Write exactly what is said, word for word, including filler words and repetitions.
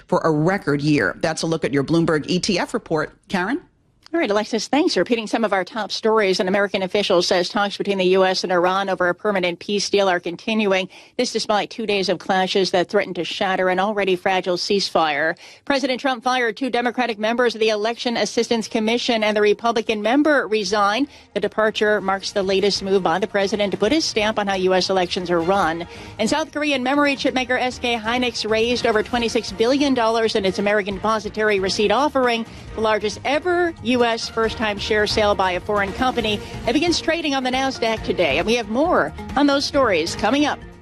for a record year. That's a look at your Bloomberg E T F report. Karen? All right, Alexis, thanks for repeating some of our top stories. An American official says talks between the U S and Iran over a permanent peace deal are continuing. This despite two days of clashes that threaten to shatter an already fragile ceasefire. President Trump fired two Democratic members of the Election Assistance Commission, and the Republican member resigned. The departure marks the latest move by the president to put his stamp on how U S elections are run. And South Korean memory chip maker S K Hynix raised over twenty-six billion dollars in its American Depository Receipt offering, the largest ever U S first-time share sale by a foreign company. It begins trading on the NASDAQ today, and we have more on those stories coming up.